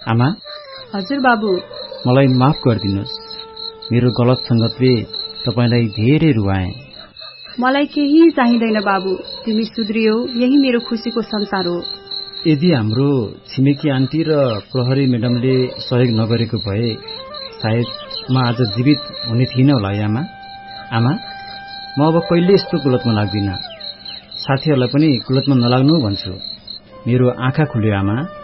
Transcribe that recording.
आमा। हजुर बाबु। मलाई माफ गरिदिनुहोस्, मेरो गलत संगतले तपाईलाई धेरै रुवाए। मलाई केही चाहिँदैन बाबु, तिमी सुध्रियौ यही मेरो खुसीको संसार हो। यदि हाम्रो छिमेकी आन्टी र प्रहरी मेडमले सहयोग नगरेको भए सायद म आज जीवित हुने थिइनँ होला है आमा। आमा, म अब कहिले यस्तो कुलतमा लाग्दिन। साथीहरूलाई पनि कुलतमा नलाग्नु भन्छु। मेरो आँखा खुल्यो आमा।